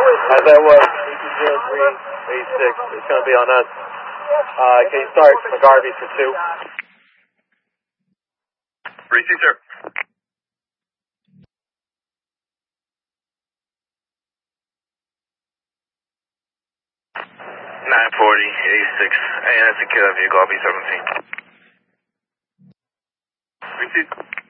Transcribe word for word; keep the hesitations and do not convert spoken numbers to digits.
As I was, eighteen zero three, eighty-six, it's going to be on us. Uh, can you start McGarvey for two? Receive, sir. nine forty, eighty-six, A N S and Killer Vehicle, I'll be seventeen. Receive.